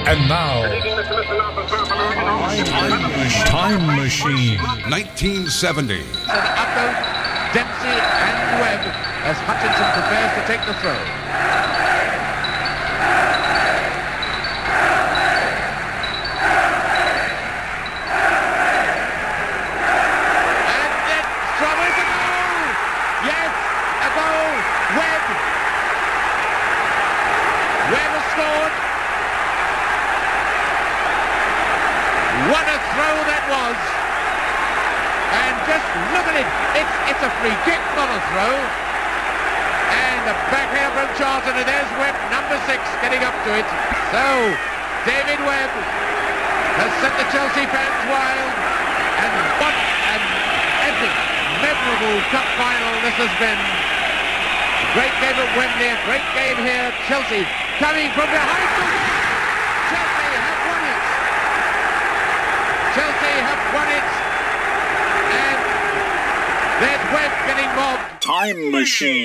And now, Time Machine. 1970. Up goes Dempsey and Webb as Hutchinson prepares to take the throw. And then Strummer, a goal! Yes, a goal! Webb has scored. What a throw that was! And just look at it. It's a free kick, not a throw. And the backhand from Charlton, and there's Webb, number 6, getting up to it. So, David Webb has set the Chelsea fans wild. And what an epic, memorable cup final this has been. A great game at Wembley, a great game here. Chelsea coming from behind. Chelsea have won it. Chelsea have won it. And there's Webb getting mobbed. Time Machine.